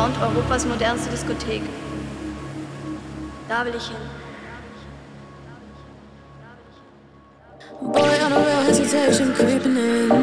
Sound, Europas modernste Diskothek. Da will ich hin. Boy, on a real hesitation creeping in.